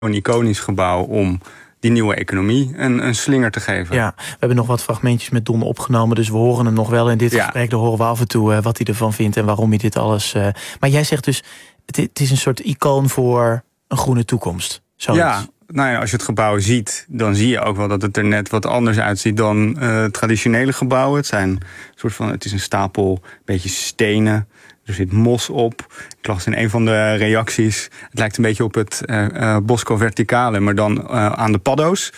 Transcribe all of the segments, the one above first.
een iconisch gebouw om die nieuwe economie een slinger te geven. Ja, we hebben nog wat fragmentjes met Don opgenomen, dus we horen hem nog wel in dit gesprek. Dan horen we af en toe wat hij ervan vindt en waarom hij dit alles... Maar jij zegt dus, het is een soort icoon voor een groene toekomst. Zoiets. Ja, nou ja, als je het gebouw ziet, dan zie je ook wel dat het er net wat anders uitziet dan traditionele gebouwen. Het is een stapel beetje stenen. Er zit mos op. Ik las in een van de reacties, het lijkt een beetje op het Bosco Verticale, maar dan aan de paddo's.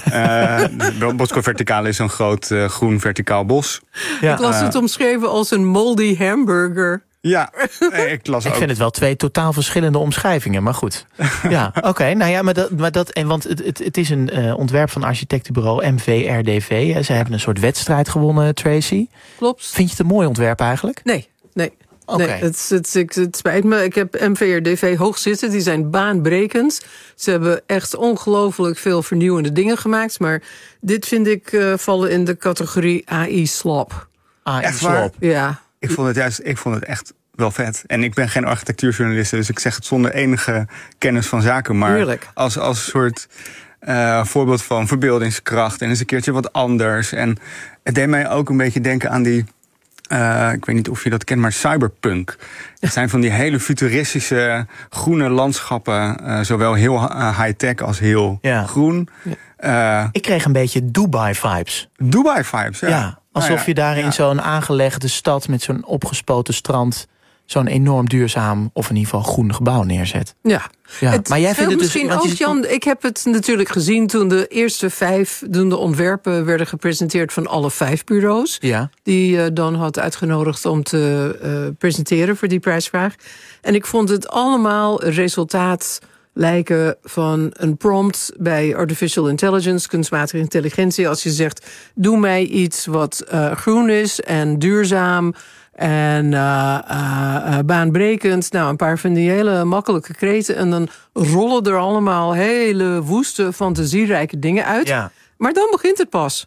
Bosco Verticale is een groot groen verticaal bos. Ja. Ik las het omschreven als een moldy hamburger. Ja, ik vind het wel 2 totaal verschillende omschrijvingen, maar goed. Ja, oké. Nou ja, want het is een ontwerp van architectenbureau MVRDV. Zij hebben een soort wedstrijd gewonnen, Tracy. Klopt. Vind je het een mooi ontwerp eigenlijk? Nee. Okay. Nee, het spijt me. Ik heb MVRDV hoog zitten. Die zijn baanbrekend. Ze hebben echt ongelooflijk veel vernieuwende dingen gemaakt. Maar dit vind ik vallen in de categorie AI-slop. AI-slop? Ja. Ik vond het echt wel vet. En ik ben geen architectuurjournalist, dus ik zeg het zonder enige kennis van zaken. Maar Heerlijk. als soort voorbeeld van verbeeldingskracht en eens een keertje wat anders. En het deed mij ook een beetje denken aan die... ik weet niet of je dat kent, maar cyberpunk. Het zijn van die hele futuristische groene landschappen. Zowel heel high-tech als heel groen. Ja. Ik kreeg een beetje Dubai-vibes. Dubai-vibes, ja. Ja, alsof je daar in zo'n aangelegde stad met zo'n opgespoten strand zo'n enorm duurzaam, of in ieder geval groen gebouw neerzet. Ja. Maar jij vindt het dus... Misschien ook, Jan, ik heb het natuurlijk gezien toen de eerste 5... toen de ontwerpen werden gepresenteerd van alle 5 bureaus. Ja. Die Dan had uitgenodigd om te presenteren voor die prijsvraag. En ik vond het allemaal resultaat lijken van een prompt bij artificial intelligence, kunstmatige intelligentie. Als je zegt, doe mij iets wat groen is en duurzaam en baanbrekend. Nou, een paar van die hele makkelijke kreten. En dan rollen er allemaal hele woeste, fantasierijke dingen uit. Ja. Maar dan begint het pas.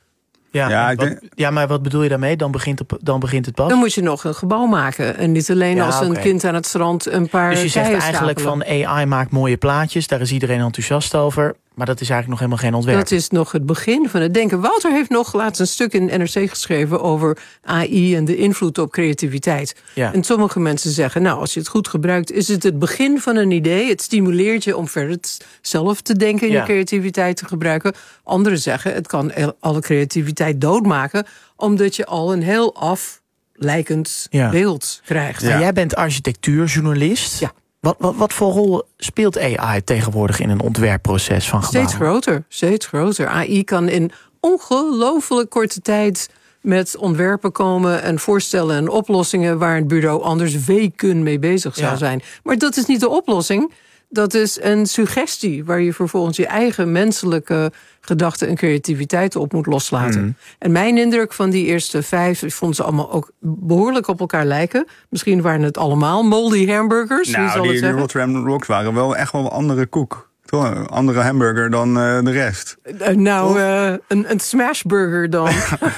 Maar wat bedoel je daarmee? Dan begint het pas? Dan moet je nog een gebouw maken. En niet alleen als een kind aan het strand een paar Dus je zegt eigenlijk stapelen. van AI maakt mooie plaatjes. Daar is iedereen enthousiast over. Maar dat is eigenlijk nog helemaal geen ontwerp. Dat is nog het begin van het denken. Wouter heeft nog laatst een stuk in NRC geschreven over AI en de invloed op creativiteit. Ja. En sommige mensen zeggen, nou, als je het goed gebruikt, is het begin van een idee. Het stimuleert je om verder zelf te denken en je creativiteit te gebruiken. Anderen zeggen, het kan alle creativiteit doodmaken, omdat je al een heel aflijkend beeld krijgt. Ja. Jij bent architectuurjournalist. Ja. Wat voor rol speelt AI tegenwoordig in een ontwerpproces van gebouwen? Steeds groter. AI kan in ongelooflijk korte tijd met ontwerpen komen en voorstellen en oplossingen waar het bureau anders weken mee bezig zou zijn. Maar dat is niet de oplossing. Dat is een suggestie waar je vervolgens je eigen menselijke gedachten en creativiteit op moet loslaten. Mm. En mijn indruk van die eerste 5, ik vond ze allemaal ook behoorlijk op elkaar lijken. Misschien waren het allemaal moldy hamburgers. Nou, die Rotterdam Rocks waren wel echt wel een andere koek. Een andere hamburger dan de rest. Een smashburger dan.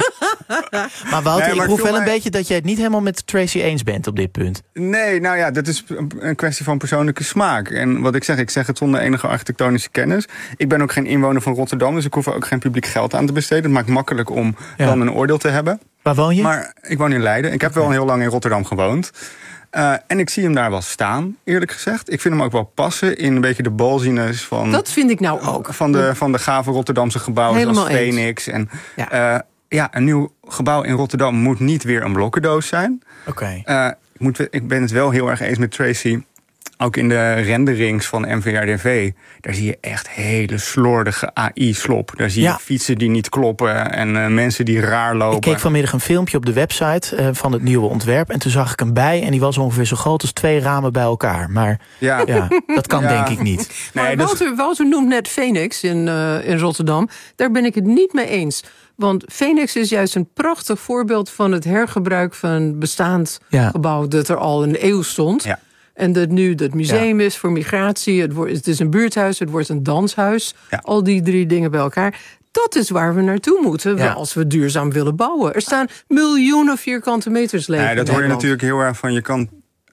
Maar Wouter, ik proef wel een beetje dat jij het niet helemaal met Tracy eens bent op dit punt. Nee, nou ja, dat is een kwestie van persoonlijke smaak. En wat ik zeg het zonder enige architectonische kennis. Ik ben ook geen inwoner van Rotterdam, dus ik hoef er ook geen publiek geld aan te besteden. Het maakt makkelijk om dan een oordeel te hebben. Waar woon je? Maar ik woon in Leiden. Ik heb wel heel lang in Rotterdam gewoond. En ik zie hem daar wel staan, eerlijk gezegd. Ik vind hem ook wel passen in een beetje de balziness van... Dat vind ik nou ook. Van de gave Rotterdamse gebouwen zoals Phoenix. En, een nieuw gebouw in Rotterdam moet niet weer een blokkendoos zijn. Oké. Ik ben het wel heel erg eens met Tracy. Ook in de renderings van MVRDV, daar zie je echt hele slordige AI-slop. Daar zie je fietsen die niet kloppen en mensen die raar lopen. Ik keek vanmiddag een filmpje op de website van het nieuwe ontwerp. En toen zag ik hem bij en die was ongeveer zo groot als 2 ramen bij elkaar. Maar dat kan denk ik niet. Nee, Wouter noemt net Phoenix in Rotterdam. Daar ben ik het niet mee eens. Want Phoenix is juist een prachtig voorbeeld van het hergebruik van een bestaand gebouw dat er al een eeuw stond. Ja. En dat nu het museum is voor migratie. Het is een buurthuis, het wordt een danshuis. Ja. Al die 3 dingen bij elkaar. Dat is waar we naartoe moeten als we duurzaam willen bouwen. Er staan miljoenen vierkante meters leeg. Dat hoor je natuurlijk heel erg van. Je kan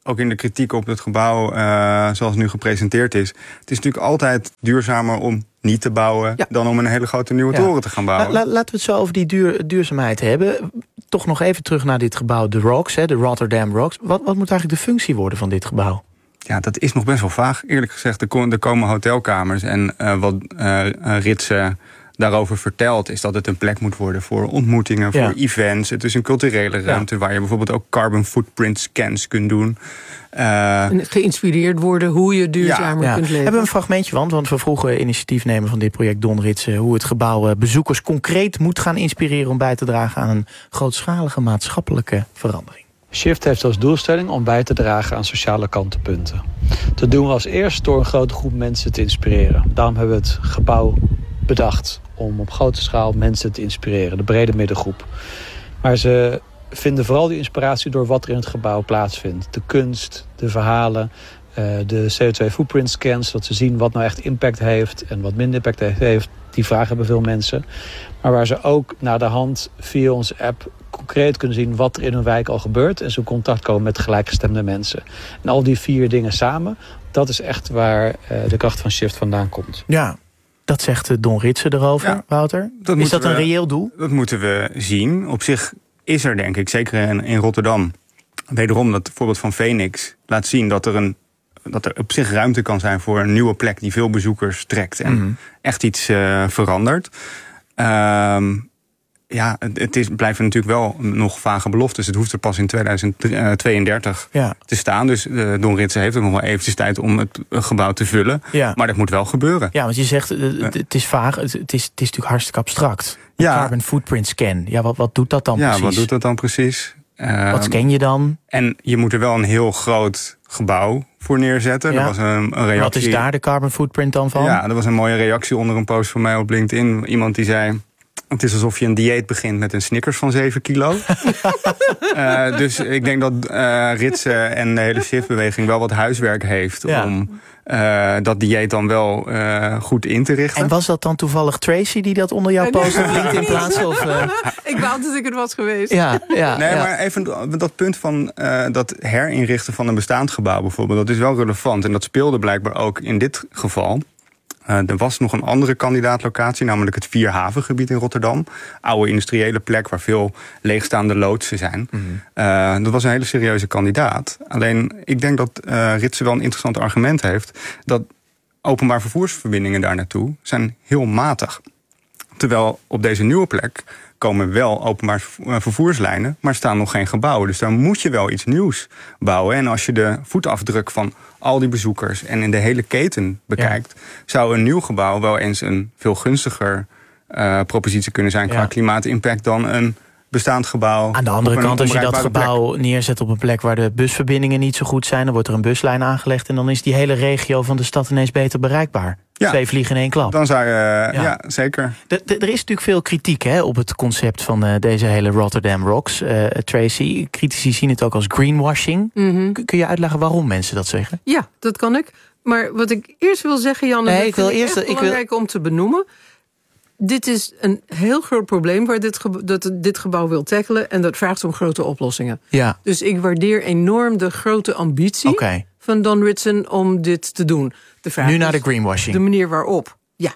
ook in de kritiek op het gebouw zoals het nu gepresenteerd is. Het is natuurlijk altijd duurzamer om niet te bouwen dan om een hele grote nieuwe toren te gaan bouwen. Laten we het zo over die duurzaamheid hebben. Toch nog even terug naar dit gebouw, de Rocks, de Rotterdam Rocks. Wat moet eigenlijk de functie worden van dit gebouw? Ja, dat is nog best wel vaag. Eerlijk gezegd, er komen hotelkamers. En wat Ritsen daarover vertelt, is dat het een plek moet worden voor ontmoetingen, voor events. Het is een culturele ruimte waar je bijvoorbeeld ook carbon footprint scans kunt doen. Geïnspireerd worden hoe je duurzamer kunt leven. Hebben we een fragmentje, want we vroegen initiatiefnemer van dit project Don Ritsen hoe het gebouw bezoekers concreet moet gaan inspireren om bij te dragen aan een grootschalige maatschappelijke verandering. Shift heeft als doelstelling om bij te dragen aan sociale kantelpunten. Dat doen we als eerst door een grote groep mensen te inspireren. Daarom hebben we het gebouw bedacht om op grote schaal mensen te inspireren, de brede middengroep. Maar ze vinden vooral die inspiratie door wat er in het gebouw plaatsvindt. De kunst, de verhalen, de CO2 footprint scans, zodat ze zien wat nou echt impact heeft en wat minder impact heeft. Die vragen hebben veel mensen. Maar waar ze ook naar de hand via onze app concreet kunnen zien wat er in hun wijk al gebeurt en zo in contact komen met gelijkgestemde mensen. En al die 4 dingen samen, dat is echt waar de kracht van Shift vandaan komt. Ja. Dat zegt Don Ritsen erover, Wouter. Is dat een reëel doel? Dat moeten we zien. Op zich is er, denk ik, zeker in Rotterdam, wederom dat voorbeeld van Phoenix laat zien dat er op zich ruimte kan zijn voor een nieuwe plek die veel bezoekers trekt en echt iets verandert. Het blijven natuurlijk wel nog vage beloftes. Het hoeft er pas in 2032 te staan. Dus Don Ritsen heeft ook nog wel eventjes tijd om het gebouw te vullen. Ja. Maar dat moet wel gebeuren. Ja, want je zegt, het is vaag. Het is natuurlijk hartstikke abstract. Carbon footprint scan. Ja, wat doet dat dan precies? Ja, wat doet dat dan precies? Wat scan je dan? En je moet er wel een heel groot gebouw voor neerzetten. Ja. Er was een reactie. Wat is daar de carbon footprint dan van? Ja, er was een mooie reactie onder een post van mij op LinkedIn. Iemand die zei, het is alsof je een dieet begint met een Snickers van 7 kilo. Dus ik denk dat Ritsen en de hele Shift-beweging wel wat huiswerk heeft om dat dieet dan wel goed in te richten. En was dat dan toevallig Tracy die dat onder jouw post op LinkedIn plaatste? Ik wou dat ik het was geweest. Maar even dat punt van dat herinrichten van een bestaand gebouw bijvoorbeeld, dat is wel relevant. En dat speelde blijkbaar ook in dit geval. Er was nog een andere kandidaatlocatie, namelijk het Vierhavengebied in Rotterdam. Oude industriële plek waar veel leegstaande loodsen zijn. Dat was een hele serieuze kandidaat. Alleen, ik denk dat Ritsen wel een interessant argument heeft, dat openbaar vervoersverbindingen daar naartoe zijn heel matig. Terwijl op deze nieuwe plek komen wel openbaar vervoerslijnen, maar staan nog geen gebouwen. Dus daar moet je wel iets nieuws bouwen. En als je de voetafdruk van al die bezoekers en in de hele keten bekijkt, zou een nieuw gebouw wel eens een veel gunstiger propositie kunnen zijn qua klimaatimpact dan een bestaand gebouw. Aan de andere kant, als je dat gebouw neerzet op een plek waar de busverbindingen niet zo goed zijn, dan wordt er een buslijn aangelegd en dan is die hele regio van de stad ineens beter bereikbaar. 2 vliegen in 1 klap. Dan zou je, zeker. Er is natuurlijk veel kritiek op het concept van deze hele Rotterdam Rocks. Tracy, critici zien het ook als greenwashing. Kun je uitleggen waarom mensen dat zeggen? Ja, dat kan ik. Maar wat ik eerst wil zeggen, Jan, dat vind ik echt belangrijk om te benoemen. Dit is een heel groot probleem waar dit gebouw wil tackelen. En dat vraagt om grote oplossingen. Ja. Dus ik waardeer enorm de grote ambitie van Don Ritsen om dit te doen. De vraag nu naar de greenwashing. De manier waarop. Ja.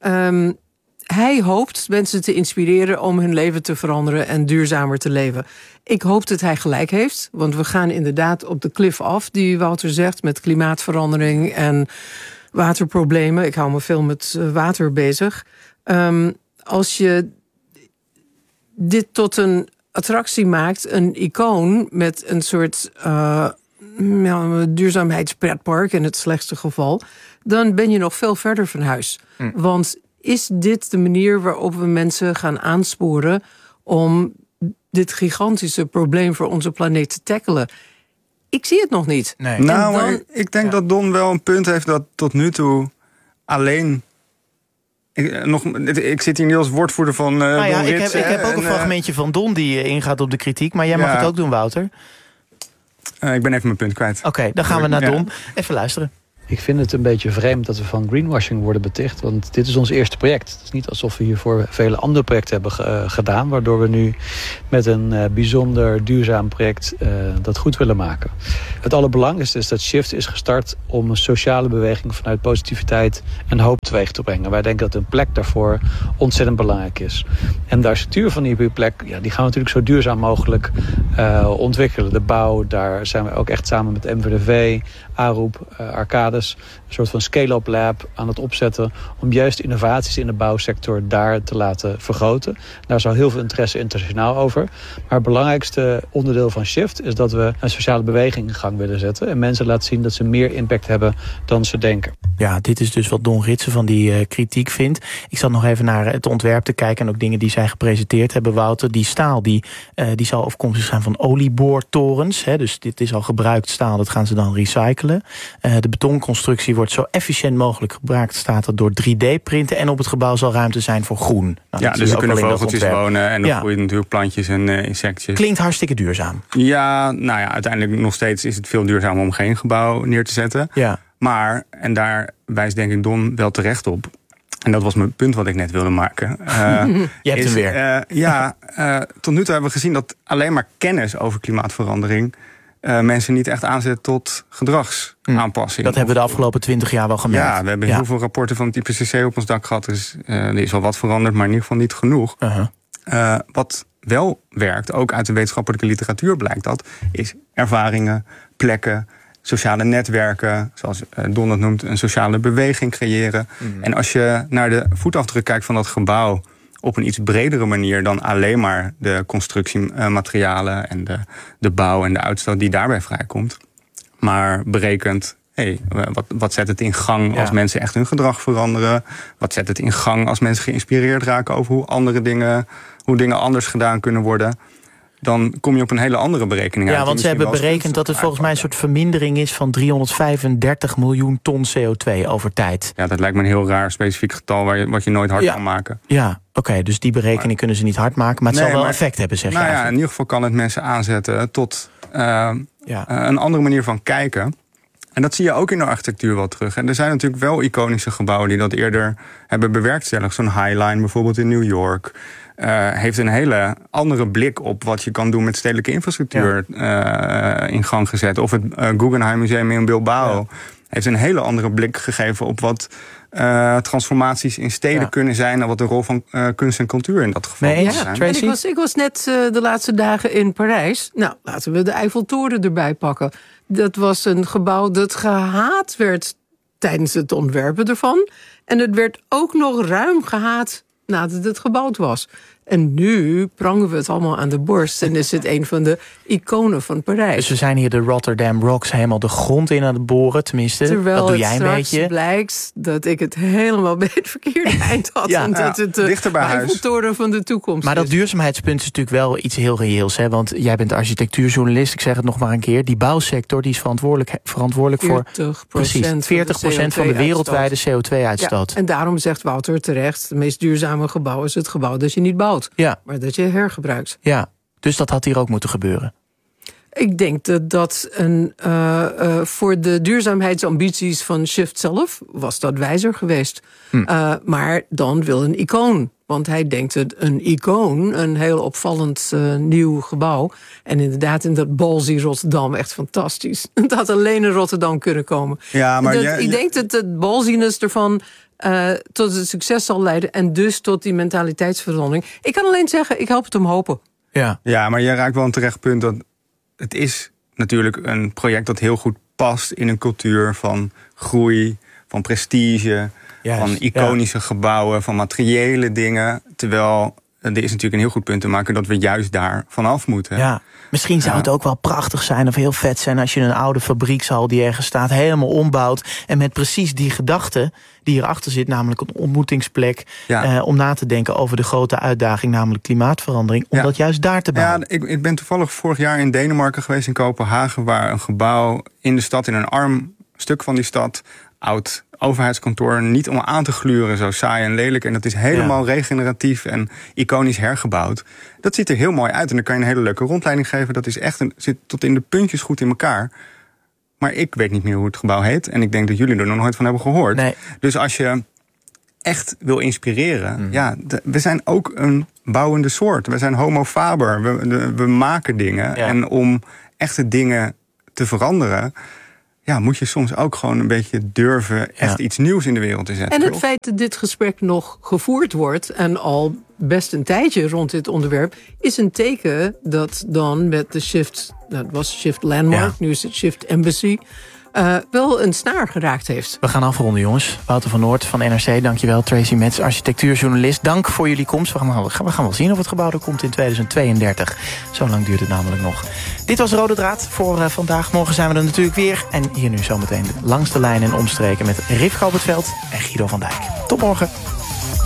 Hij hoopt mensen te inspireren om hun leven te veranderen en duurzamer te leven. Ik hoop dat hij gelijk heeft. Want we gaan inderdaad op de klif af, die Wouter zegt, met klimaatverandering en waterproblemen. Ik hou me veel met water bezig. Als je dit tot een attractie maakt, een icoon met een soort duurzaamheidspretpark in het slechtste geval, dan ben je nog veel verder van huis. Want is dit de manier waarop we mensen gaan aansporen om dit gigantische probleem voor onze planeet te tackelen? Ik zie het nog niet. Nee. Nou, maar ik denk dat Don wel een punt heeft dat tot nu toe alleen. Ik zit hier niet als woordvoerder van Don Ritsen. Ik heb ook een fragmentje van Don die ingaat op de kritiek. Maar jij mag het ook doen, Wouter. Ik ben even mijn punt kwijt. Oké, dan gaan we naar Don. Even luisteren. Ik vind het een beetje vreemd dat we van greenwashing worden beticht. Want dit is ons eerste project. Het is niet alsof we hiervoor vele andere projecten hebben gedaan. Waardoor we nu met een bijzonder duurzaam project dat goed willen maken. Het allerbelangrijkste is dat Shift is gestart om een sociale beweging vanuit positiviteit en hoop teweeg te brengen. Wij denken dat een plek daarvoor ontzettend belangrijk is. En de architectuur van die plek, die gaan we natuurlijk zo duurzaam mogelijk ontwikkelen. De bouw, daar zijn we ook echt samen met MVDV, Aroep, Arcades, een soort van scale-up lab aan het opzetten om juist innovaties in de bouwsector daar te laten vergroten. Daar is al heel veel interesse internationaal over. Maar het belangrijkste onderdeel van Shift is dat we een sociale beweging in gang willen zetten en mensen laten zien dat ze meer impact hebben dan ze denken. Ja, dit is dus wat Don Ritsen van die kritiek vindt. Ik zat nog even naar het ontwerp te kijken en ook dingen die zij gepresenteerd hebben, Wouter. Die staal die zal afkomstig zijn van olieboortorens. Dus dit is al gebruikt staal, dat gaan ze dan recyclen. De betonconstructie wordt zo efficiënt mogelijk gebruikt, staat er door 3D-printen. En op het gebouw zal ruimte zijn voor groen. Nou, dus er kunnen vogeltjes wonen en er groeien natuurlijk plantjes en insectjes. Klinkt hartstikke duurzaam. Ja, uiteindelijk nog steeds is het veel duurzamer om geen gebouw neer te zetten. Ja. Maar, en daar wijst denk ik Don wel terecht op. En dat was mijn punt wat ik net wilde maken. Je hebt hem weer. Tot nu toe hebben we gezien dat alleen maar kennis over klimaatverandering mensen niet echt aanzet tot gedragsaanpassing. Dat hebben we de afgelopen 20 jaar wel gemerkt. Ja, we hebben heel veel rapporten van het IPCC op ons dak gehad. Dus er is wel wat veranderd, maar in ieder geval niet genoeg. Wat wel werkt, ook uit de wetenschappelijke literatuur blijkt dat, is ervaringen, plekken, sociale netwerken, zoals Don het noemt, een sociale beweging creëren. En als je naar de voetafdruk kijkt van dat gebouw op een iets bredere manier dan alleen maar de constructiematerialen en de bouw en de uitstoot die daarbij vrijkomt, maar berekent, wat zet het in gang als mensen echt hun gedrag veranderen? Wat zet het in gang als mensen geïnspireerd raken over hoe dingen anders gedaan kunnen worden? Dan kom je op een hele andere berekening uit. Ja, want ze hebben berekend dat het volgens mij een soort vermindering is van 335 miljoen ton CO2 over tijd. Ja, dat lijkt me een heel raar specifiek getal wat je nooit hard kan maken. Ja, oké, dus die berekening kunnen ze niet hard maken, maar het zal wel effect hebben, zeg je eigenlijk. In ieder geval kan het mensen aanzetten tot een andere manier van kijken. En dat zie je ook in de architectuur wel terug. En er zijn natuurlijk wel iconische gebouwen die dat eerder hebben bewerkstelligd. Zo'n High Line bijvoorbeeld in New York heeft een hele andere blik op wat je kan doen met stedelijke infrastructuur in gang gezet. Of het Guggenheim Museum in Bilbao heeft een hele andere blik gegeven op wat transformaties in steden kunnen zijn en wat de rol van kunst en cultuur in dat geval is. En ik was net de laatste dagen in Parijs. Nou, laten we de Eiffeltoren erbij pakken. Dat was een gebouw dat gehaat werd tijdens het ontwerpen ervan. En het werd ook nog ruim gehaat nadat het gebouwd was. En nu prangen we het allemaal aan de borst en is het een van de iconen van Parijs. Dus we zijn hier de Rotterdam Rocks helemaal de grond in aan het boren, tenminste. Terwijl dat doe jij een beetje. Terwijl het blijkt dat ik het helemaal bij het verkeerde eind had. En dat het de Eiffeltoren van de toekomst Maar dat duurzaamheidspunt is natuurlijk wel iets heel reëels. Hè? Want jij bent architectuurjournalist, ik zeg het nog maar een keer. Die bouwsector die is verantwoordelijk voor 40% van de wereldwijde CO2-uitstoot. Ja, en daarom zegt Wouter terecht, het meest duurzame gebouw is het gebouw dat je niet bouwt. Maar dat je hergebruikt. Ja, dus dat had hier ook moeten gebeuren. Ik denk dat voor de duurzaamheidsambities van Shift zelf was dat wijzer geweest. Maar dan wil een icoon. Want hij denkt dat een icoon, een heel opvallend nieuw gebouw. En inderdaad in dat ballsy Rotterdam, echt fantastisch. Dat had alleen in Rotterdam kunnen komen. Ja, maar ik denk dat het ballsiness ervan tot het succes zal leiden. En dus tot die mentaliteitsverandering. Ik kan alleen zeggen, ik help het om hopen. Ja, maar jij raakt wel een terecht punt. Dat het is natuurlijk een project dat heel goed past in een cultuur van groei, van prestige, van iconische gebouwen, van materiële dingen. Terwijl er is natuurlijk een heel goed punt te maken dat we juist daar vanaf moeten. Ja, misschien zou het ook wel prachtig zijn of heel vet zijn als je een oude fabriekshal die ergens staat helemaal ombouwt en met precies die gedachte die erachter zit, namelijk een ontmoetingsplek om na te denken over de grote uitdaging, namelijk klimaatverandering, om dat juist daar te bouwen. Ja, ik ben toevallig vorig jaar in Denemarken geweest, in Kopenhagen, waar een gebouw in de stad, in een arm stuk van die stad, oud overheidskantoor, niet om aan te gluren, zo saai en lelijk. En dat is helemaal regeneratief en iconisch hergebouwd. Dat ziet er heel mooi uit en dan kan je een hele leuke rondleiding geven. Dat is echt zit tot in de puntjes goed in elkaar. maar ik weet niet meer hoe het gebouw heet. En ik denk dat jullie er nog nooit van hebben gehoord. Nee. Dus als je echt wil inspireren, we zijn ook een bouwende soort. We zijn homo faber. We maken dingen. Ja. En om echte dingen te veranderen, moet je soms ook gewoon een beetje durven echt iets nieuws in de wereld te zetten. En het feit dat dit gesprek nog gevoerd wordt en al best een tijdje rond dit onderwerp, is een teken dat dan met de Shift, dat was Shift Landmark, nu is het Shift Embassy, wel een snaar geraakt heeft. We gaan afronden, jongens. Wouter van Noort van NRC, dankjewel. Tracy Metz, architectuurjournalist, dank voor jullie komst. We gaan wel zien of het gebouw er komt in 2032. Zo lang duurt het namelijk nog. Dit was Rode Draad voor vandaag. Morgen zijn we er natuurlijk weer. En hier nu zometeen Langs de Lijn en Omstreken met Rif Kalbertveld en Guido van Dijk. Tot morgen.